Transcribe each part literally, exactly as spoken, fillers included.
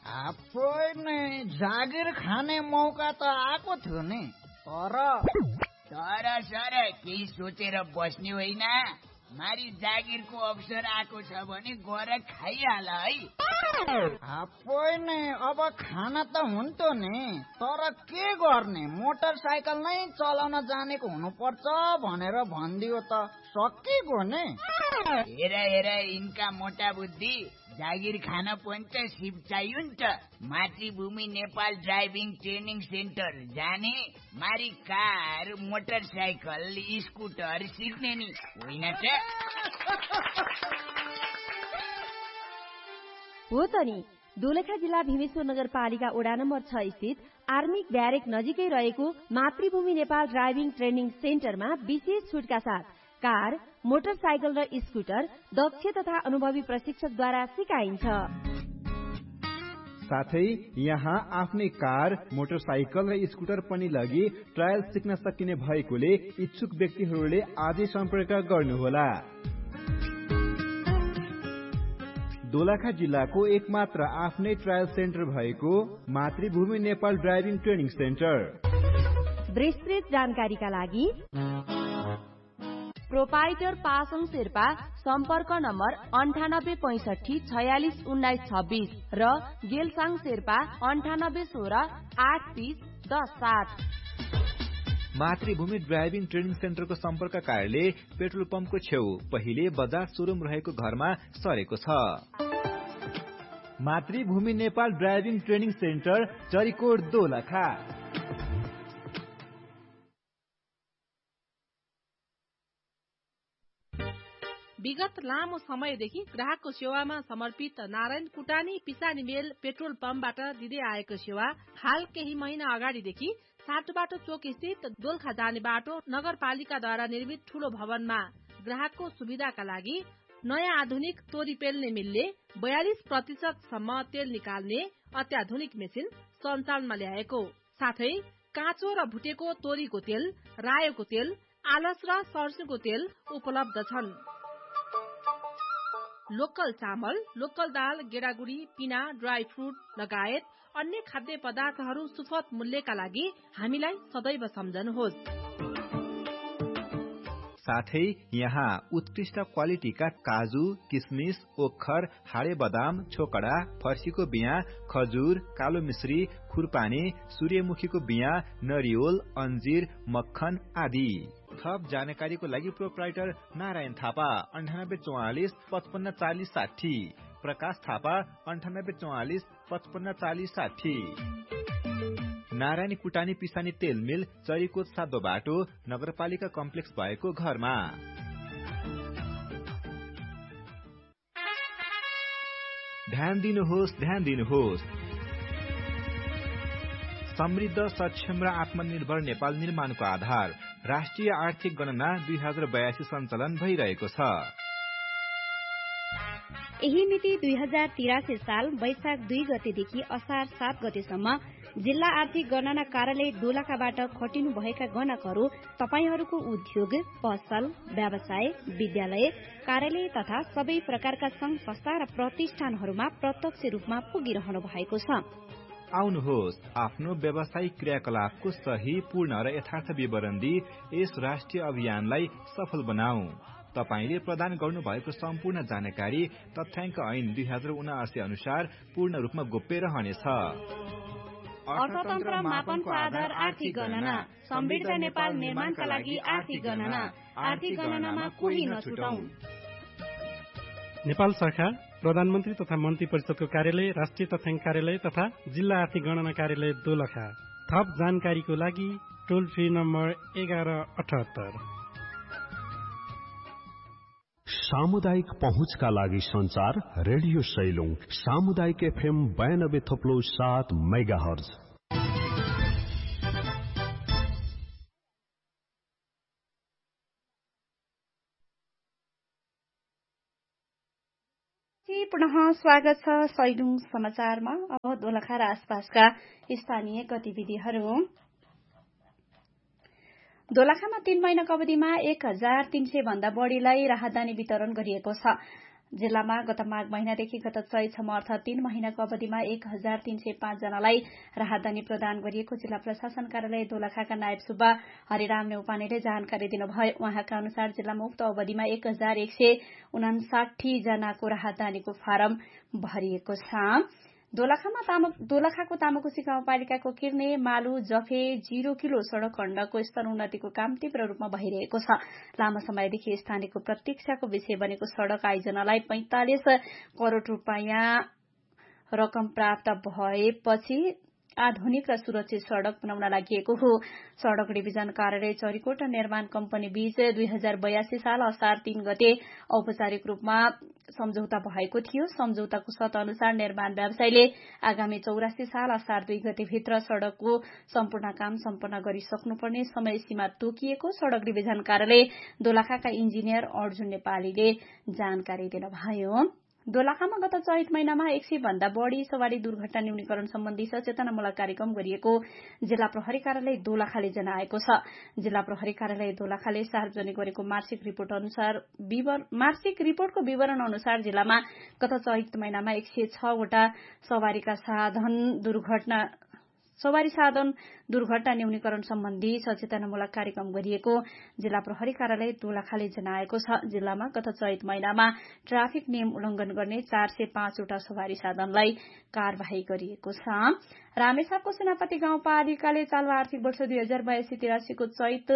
आपै जागिर खाने मौका त आएको थियो नि, तर तर सर केही सोचेर बस्ने होइन। मारी जागिरको अवसर आएको छ भने गएर खाइहाल है। आपै नै अब खाना त हुन्थ्यो नि, तर के गर्ने, मोटरसाइकल नै चलाउन जानेको हुनुपर्छ भनेर भनिदियो त सकिगयो नि। हेर हेर यिनका मोटा बुद्धि, जागिर खान पनि त सिप चाहियो नि त। मातृभूमि नेपाल ड्राइभिङ ट्रेनिङ सेन्टर जाने, मारी कार, मोटरसाइकल, स्कुटर सिक्ने नि होइन त। हो त नि। दोलखा जिल्ला भीमेश्वर नगरपालिका वडा नम्बर छ स्थित आर्मी ब्यारेक नजिकै रहेको मातृभूमि नेपाल ड्राइभिङ ट्रेनिङ सेन्टरमा विशेष छुटका साथ कार, मोटरसाइकल र स्कुटर दक्ष तथा अनुभवी प्रशिक्षकद्वारा सिकाइन्छ। साथै यहाँ आफ्नै कार, मोटरसाइकल र स्कुटर पनि लगी ट्रायल सिक्न सकिने भएकोले इच्छुक व्यक्तिहरूले आजै सम्पर्क गर्नुहोला। दोलखा जिल्लाको एकमात्र आफ्नै ट्रायल सेन्टर भएको मातृभूमि नेपाल ड्राइभिङ ट्रेनिङ सेन्टर। विस्तृत जानकारीका लागि प्रोपाइटर पासङ शेर्पा सम्पर्क नम्बर अन्ठानब्बे पैंसठी छयालिस उन्नाइस छब्बिस र गेलसाङ शेर्पा अन्ठानब्बे सोह्र आठ तीस दस सात। मातृभूमि ड्राइभिङ ट्रेनिङ सेन्टरको सम्पर्क कार्यालय पेट्रोल पम्पको छेउ पहिले बजार सोरुम रहेको घरमा सरेको छ। मातृभूमि Nepal driving training centre, Charikot, Dolakha. विगत लामो समयदेखि ग्राहकको सेवामा समर्पित नारायण कुटानी पिसानी मेल पेट्रोल पम्पबाट दिँदै आएको सेवा हाल केही महिना अगाडिदेखि साटोबाटो चोक स्थित दोलखा जाने बाटो नगरपालिकाद्वारा निर्मित ठूलो भवनमा ग्राहकको सुविधाका लागि नयाँ आधुनिक तोरी पेल्ने मिलले बयालिस प्रतिशत सम्म तेल निकाल्ने अत्याधुनिक मेसिन सञ्चालनमा ल्याएको साथै काँचो र भुटेको तोरीको तेल, रायोको तेल, आलस र सर्स्युको तेल उपलब्ध छन्। लोकल चामल, लोकल दाल, गेडागुडी, पिना, ड्राई फ्रुट लगायत अन्य खाद्य पदार्थहरू सुपथ मूल्यका लागि हामीलाई सदैव सम्झनुहोस्। साथै यहाँ उत्कृष्ट क्वालिटीका काजु, किसमिस, ओखर, हाडे बदाम, छोकडा, फर्सीको बिया, खजुर, कालो मिश्री, खुरपानी, सूर्यमुखीको बिया, नरिवल, अन्जीर, मक्खन आदि। थप जानकारीको लागि प्रोप्राइटर नारायण थापा अन्ठानब्बे चौवालिस पचपन्न चालिस साठी, प्रकाश थापा अन्ठानब्बे चौवालिस पचपन्न चालिस साठी। नारायणी कुटानी पिसानी तेल मिल, चरीकोट सातो बाटो, नगरपालिका कम्प्लेक्स भएको घरमा। ध्यान दिनुहोस्, ध्यान दिनुहोस्। समृद्ध, सक्षम र आत्मनिर्भर नेपाल निर्माणको आधार राष्ट्रिय आर्थिक गणना दुई हजार बयासी सञ्चालन भइरहेको छ। यही मिति दुई हजार तिरासी साल वैशाख दुई गतेदेखि असार सात गतेसम्म जिल्ला आर्थिक गणना कार्यालय दोलखाबाट खटिनु भएका गणकहरू तपाईहरूको उद्योग, पसल, व्यवसाय, विद्यालय, कार्यालय तथा सबै प्रकारका संघ संस्था र प्रतिष्ठानहरूमा प्रत्यक्ष रूपमा पुगिरहनु भएको छ। आउनुहोस्, आफ्नो व्यावसायिक क्रियाकलापको सही, पूर्ण र यथार्थ विवरण दिई यस राष्ट्रिय अभियानलाई सफल बनाऊ। तपाईले प्रदान गर्नु भएको सम्पूर्ण जानकारी तथ्याङ्क ऐन दुई हजार उनासी अनुसार पूर्ण रूपमा गोप्य रहनेछ। अर्थतन्त्र मापनको आधार आर्थिक गणना, समृद्ध नेपाल निर्माणका लागि आर्थिक गणना, आर्थिक गणनामा कोही नछुटौं। नेपाल सरकार, प्रधानमन्त्री तथा मन्त्री परिषदको कार्यालय, राष्ट्रिय तथ्याङ्क कार्यालय तथा जिल्ला आर्थिक गणना कार्यालय दोलखा। थप जानकारीको लागि टोल फ्री नम्बर एघार अठहत्तर। सामुदायिक पहुँचका लागि संचार रेडियो सैलुङ सामुदायिक एफएम बयानब्बे थोप्लो सात मेगाहर्ज। पुनः स्वागत छ सैलुङ समाचारमा। अब दोलखा र आसपासका स्थानीय गतिविधिहरू। दोलखामा तीन महिनाको अवधिमा एक हजार तीन सय भन्दा बढ़ीलाई राहतदानी वितरण गरिएको छ। जिल्लामा गत माघ महिनादेखि गत चैतसम्म अर्थात तीन महिनाको अवधिमा एक हजार तीन सय पाँच जनालाई राहतदानी प्रदान गरिएको जिल्ला प्रशासन कार्यालय दोलखाका नायब सुब्बा हरिराम नेउपानेले जानकारी दिनुभयो। उहाँका अनुसार जिल्लामा उक्त अवधिमा एक हजार एक सय उनासाठी जनाको राहतदानीको फारम भरिएको छ। दोलखामा तामक दोलखाको तामाकोशी गाउँपालिकाको किर्ने मालु जफे जीरो किलो सड़क खण्डको स्तर उन्नतिको काम तीव्र रूपमा भइरहेको छ। लामो समयदेखि स्थानीयको प्रतीक्षाको विषय बनेको सड़क आयोजनालाई पैंतालिस करोड़ रूपियाँ रकम प्राप्त भएपछि आधुनिक र सुरक्षित सड़क बनाउन लागि हो। सड़क डिभिजन कार्यालय चरीकोट निर्माण कम्पनी बीच दुई हजार बयासी साल असार तीन गते औपचारिक रूपमा सम्झौता भएको थियो। सम्झौताको शर्त अनुसार निर्माण व्यवसायीले आगामी चौरासी साल असार दुई गते भित्र सड़कको सम्पूर्ण काम सम्पन्न गरिसक्नुपर्ने समय सीमा तोकिएको सड़क डिभिजन कार्यालय दोलखाका इन्जिनियर अर्जुन नेपालीले जानकारी दिनुभयो। दोलखामा गत चैत महिनामा एक सय भन्दा बढ़ी सवारी दुर्घटना न्यूनीकरण सम्बन्धी सचेतनामूलक कार्यक्रम गरिएको जिल्ला प्रहरी कार्यालय दोलखाले जनाएको छ। जिल्ला प्रहरी कार्यालय दोलखाले सार्वजनिक गरेको मार्चिक रिपोर्ट अनुसार मार्चिक रिपोर्टको विवरण अनुसार जिल्लामा गत चैत महिनामा एक सय छ वटा सवारीका साधन दुर्घटना सवारी साधन दुर्घटना न्यूनीकरण सम्बन्धी सचेतनामूलक कार्यक्रम गरिएको जिल्ला प्रहरी कार्यालय दोलखाले जनाएको छ। जिल्लामा गत चैत महिनामा ट्राफिक नियम उल्लंघन गर्ने चार सय पाँचवटा सवारी साधनलाई कार्यवाही गरिएको छ। रामेछापको सेनापति गाउँपालिकाले चालु आर्थिक वर्ष दुई हजार बयासी तिरासीको चैत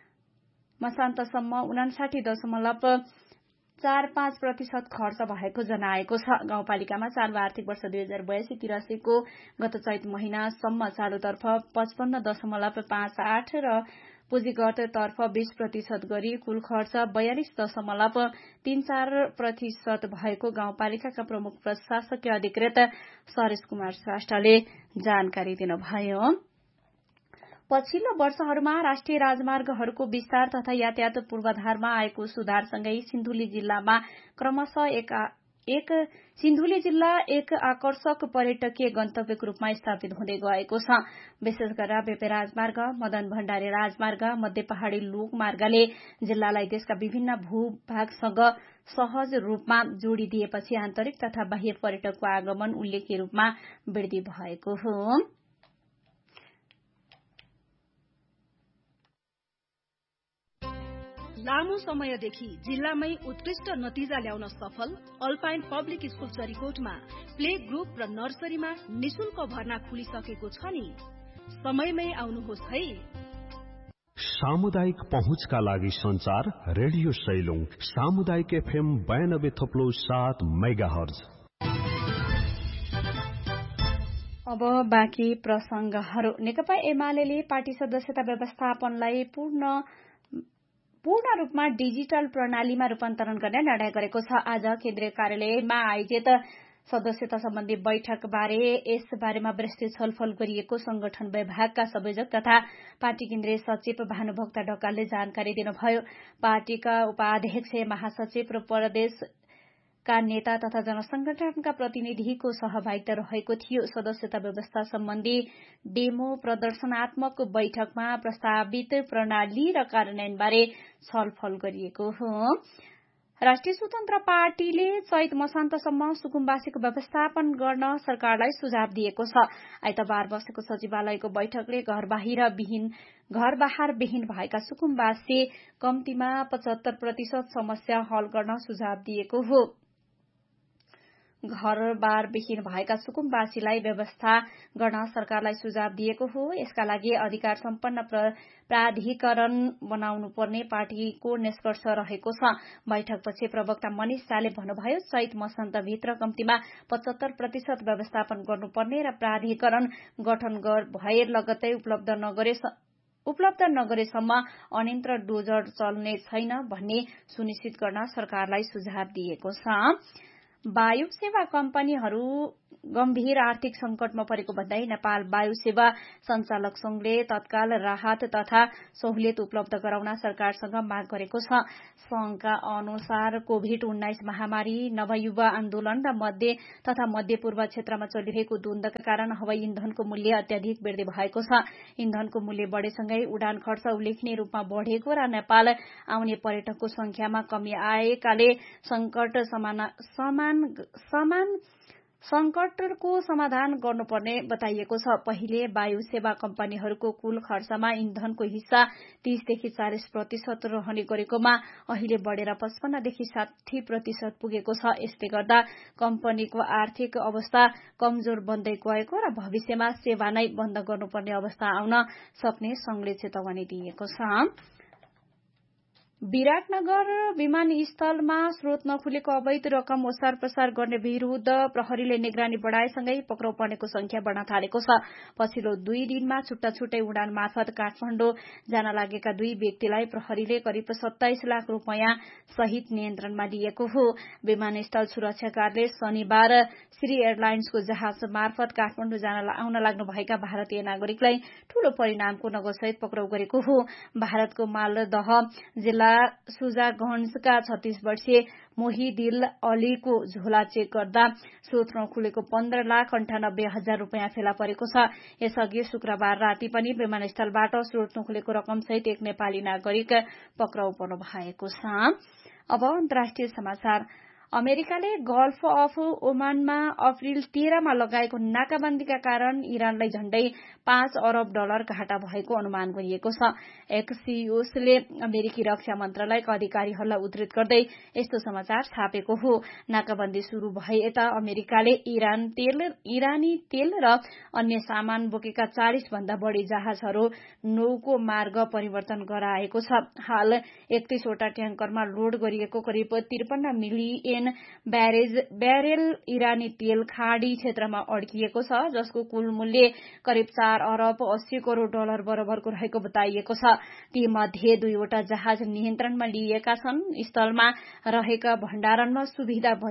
मसान्तसम्म उनासाठी दशमलव चार पाँच प्रतिशत खर्च भएको जनाएको छ। गाउँपालिकामा चालु आर्थिक वर्ष दुई हजार बयासी तिरासीको गत चैत महिनासम्म चालुतर्फ पचपन्न दशमलव पाँच आठ र पुँजीगत तर्फ बीस प्रतिशत गरी कुल खर्च बयालिस दशमलव तीन चार प्रतिशत भएको गाउँपालिकाका प्रमुख प्रशासकीय अधिकृत सरेश कुमार श्रेष्ठले जानकारी दिनुभयो। पछिल्लो वर्षहरूमा राष्ट्रिय राजमार्गहरूको विस्तार तथा यातायात पूर्वाधारमा आएको सुधारसँगै सिन्धुली जिल्लामा क्रमशः एक एक सिन्धुली जिल्ला एक आकर्षक पर्यटकीय गन्तव्यको रूपमा स्थापित हुँदै गएको छ। विशेष गरेर बेपे राजमार्ग, मदन भण्डारी राजमार्ग, मध्य पहाड़ी लोकमार्गले जिल्लालाई देशका विभिन्न भूभागसँग सहज रूपमा जोडिदिएपछि आन्तरिक तथा बाह्य पर्यटकको आगमन उल्लेख्य रूपमा वृद्धि भएको हो। लामो समयदेखि जिल्लामै उत्कृष्ट नतिजा ल्याउन सफल alpine public school चरीकोटमा play group र नर्सरीमा निशुल्क भर्ना खुलिसकेको छ नि। समयमै आउनुहोस् है। सामुदायिक पहुँचका लागि संचार रेडियो सैलुङ सामुदायिक एफएम बयानब्बे थप्लो सात मेगाहर्ज। अब बाँकी प्रसंगहरू। नेकपा एमाले पार्टी सदस्यता व्यवस्थापनलाई पूर्ण पूर्ण रूपमा डिजिटल प्रणालीमा रूपान्तरण गर्ने निर्णय गरेको छ। आज केन्द्रीय कार्यालयमा आयोजित सदस्यता सम्बन्धी बैठक बारे यस बारेमा विस्तृत छलफल गरिएको संगठन विभागका संयोजक तथा पार्टी केन्द्रीय सचिव भानुभक्त ढकालले जानकारी दिनुभयो। पार्टीका उपाध्यक्ष महासचिव र प्रदेश का नेता तथा जनसंगठनका प्रतिनिधिको सहभागिता रहेको थियो। सदस्यता व्यवस्था सम्बन्धी डेमो प्रदर्शनात्मक बैठकमा प्रस्तावित प्रणाली र कार्यान्वयनबारे छलफल गरिएको हो। राष्ट्रिय स्वतन्त्र पार्टीले चैत मसान्तसम्म सुकुम्बासीको व्यवस्थापन गर्न सरकारलाई सुझाव दिएको छ। आइतबार बसेको सचिवालयको बैठकले घर बाहिर विहीन घर बाहर विहीन भएका सुकुम्बासी कम्तीमा पचहत्तर प्रतिशत समस्या हल गर्न सुझाव दिएको हो। घरबार विहीन भएका सुकुम्बासीलाई व्यवस्था गर्न सरकारलाई सुझाव दिएको हो। यसका लागि अधिकार सम्पन्न प्राधिकरण बनाउनु पर्ने पार्टीको निष्कर्ष रहेको छ। बैठकपछि प्रवक्ता मनिष शाहले भन्नुभयो, चैत मसान्तभित्र कम्तीमा पचहत्तर प्रतिशत व्यवस्थापन गर्नुपर्ने र प्राधिकरण गठन भए लगत्तै उपलब्ध नगरे उपलब्ध नगरेसम्म अनियन्त्र डोजर चल्ने छैन भन्ने सुनिश्चित गर्न सरकारलाई सुझाव दिएको छ। वायु सेवा कम्पनीहरू गम्भीर आर्थिक संकटमा परेको भन्दै नेपाल वायु सेवा संचालक संघले तत्काल राहत तथा सहुलियत उपलब्ध गराउन सरकारसँग माग गरेको छ। संघका अनुसार कोभिड उन्नाइस महामारी, नवयुवा आन्दोलन र मध्य तथा मध्यपूर्व क्षेत्रमा चलिरहेको द्वन्द्वका कारण हवाई इन्धनको मूल्य अत्याधिक वृद्धि भएको छ। इन्धनको मूल्य बढेसँगै उडान खर्च उल्लेखनीय रूपमा बढ़ेको र नेपाल आउने पर्यटकको संख्यामा कमी आएकाले संकट समान समान संकटको समाधान गर्नुपर्ने बताइएको छ। पहिले वायु सेवा कम्पनीहरूको कुल खर्चमा इन्धनको हिस्सा तीसदेखि चालिस प्रतिशत रहने गरेकोमा अहिले बढ़ेर पचपन्नदेखि साठी प्रतिशत पुगेको छ। यसले गर्दा कम्पनीको आर्थिक अवस्था कमजोर बन्दै गएको र भविष्यमा सेवा नै बन्द गर्नुपर्ने अवस्था आउन सक्ने संघले चेतावनी दिएको छ। विराटनगर विमानस्थलमा स्रोत नखुलेको अवैध रकम ओसार प्रसार गर्ने विरूद्ध प्रहरीले निगरानी बढ़ाएसँगै पक्राउ पर्नेको संख्या बढ़न थालेको छ। पछिल्लो दुई दिनमा छुट्टा छुट्टै उडान मार्फत काठमाडौँ जान लागेका दुई व्यक्तिलाई प्रहरीले करिब सत्ताइस लाख रूपियाँ सहित नियन्त्रणमा लिएको हो। विमानस्थल सुरक्षाकारले शनिबार श्री एयरलाइन्सको जहाज मार्फत काठमाडौँ जान आउन लाग्नुभएका भारतीय नागरिकलाई ठूलो परिणामको नगदसहित पक्राउ गरेको हो। भारतको मालदह जिल्ला सुजागञ्जका छत्तीस वर्षीय मोहिदिल अलीको झोला चेक गर्दा स्रोत नखुलेको पन्ध्र लाख अन्ठानब्बे हजार रूपियाँ फेला परेको छ। यसअघि शुक्रबार राति पनि विमानस्थलबाट स्रोत नखुलेको रकमसहित एक नेपाली नागरिक पक्राउ पर्नु भएको छ। अब अन्तर्राष्ट्रिय समाचार। अमेरिकाले गल्फ अफ ओमानमा अप्रिल तेह्रमा लगाएको नाकाबन्दीका कारण इरानलाई झण्डै पाँच अरब डलर घाटा भएको अनुमान गरिएको छ। एक्सियोसले अमेरिकी रक्षा मन्त्रालयका अधिकारीहरूलाई उद्धृत गर्दै यस्तो समाचार छापेको हो। नाकाबन्दी शुरू भए यता अमेरिकाले इरान तेल इरानी तेल र अन्य सामान बोकेका चालिस भन्दा बढ़ी जहाजहरू नौको मार्ग परिवर्तन गराएको छ। हाल एकतीसवटा ट्याङ्करमा लोड गरिएको करिब त्रिपन्न मिलियन ब्यारेज ब्यारेल इरानी तेल खाड़ी क्षेत्रमा अड्किएको छ, जसको कुल मूल्य करिब चार अरब अस्सी करोड़ डलर बराबरको रहेको बताइएको छ। ती मध्ये दुईवटा जहाज नियन्त्रणमा लिइएका छन्। स्थलमा रहेका भण्डारणमा सुविधा